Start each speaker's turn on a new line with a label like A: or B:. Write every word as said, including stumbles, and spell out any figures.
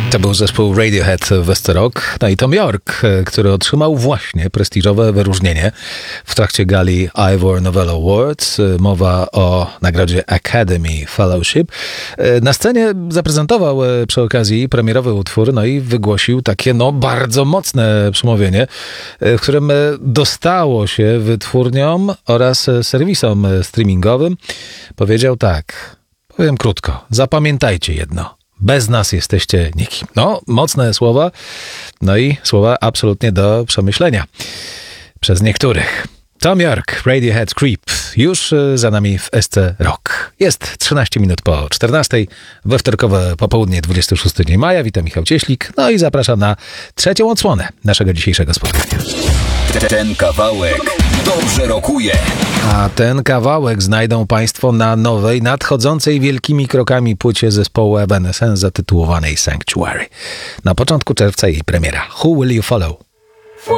A: To był zespół Radiohead West Rock, no i Tom York, który otrzymał właśnie prestiżowe wyróżnienie w trakcie gali Ivor Novello Awards. Mowa o nagrodzie Academy Fellowship. Na scenie zaprezentował przy okazji premierowy utwór, no i wygłosił takie no bardzo mocne przemówienie, w którym dostało się wytwórniom oraz serwisom streamingowym. Powiedział tak, powiem krótko, zapamiętajcie jedno. Bez nas jesteście nikim. No, mocne słowa, no i słowa absolutnie do przemyślenia przez niektórych. Tom York, Radiohead Creep, już za nami w S C Rock. Jest trzynaście minut po czternastej, we wtorkowe popołudnie dwudziestego szóstego maja. Witam, Michał Cieślik, no i zapraszam na trzecią odsłonę naszego dzisiejszego spotkania.
B: Ten kawałek dobrze rokuje.
A: A ten kawałek znajdą Państwo na nowej, nadchodzącej wielkimi krokami płycie zespołu Evanescence zatytułowanej Sanctuary. Na początku czerwca jej premiera. Who Will You Follow?